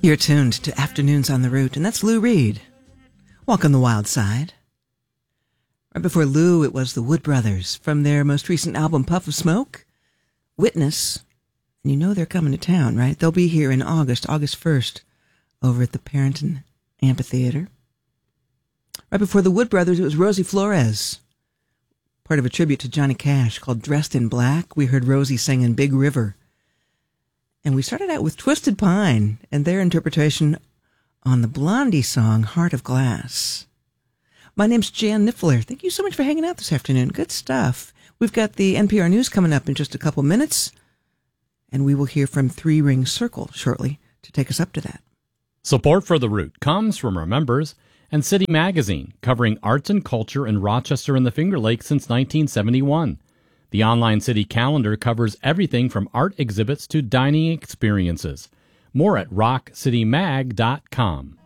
You're tuned to Afternoons on the Route, and that's Lou Reed. Walk on the Wild Side. Right before Lou, it was the Wood Brothers from their most recent album, Puff of Smoke, Witness. And you know they're coming to town, right? They'll be here in August 1st, over at the Parrington Amphitheater. Right before the Wood Brothers, it was Rosie Flores, part of a tribute to Johnny Cash called Dressed in Black. We heard Rosie singing Big River. And we started out with Twisted Pine and their interpretation on the Blondie song, Heart of Glass. My name's Jan Niffler. Thank you so much for hanging out this afternoon. Good stuff. We've got the NPR News coming up in just a couple minutes, and we will hear from Three Ring Circle shortly to take us up to that. Support for The Root comes from our members and City Magazine, covering arts and culture in Rochester and the Finger Lakes since 1971. The online city calendar covers everything from art exhibits to dining experiences. More at rockcitymag.com.